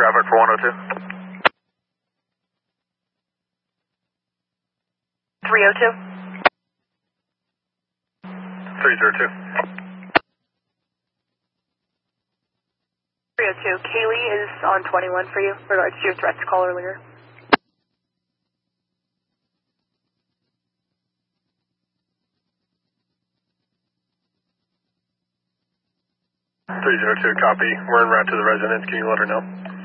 traffic for 102. 302. 302. 302. Kaylee is on 21 for you, regards to your threats call earlier. Copy. We're en route to the residence. Can you let her know?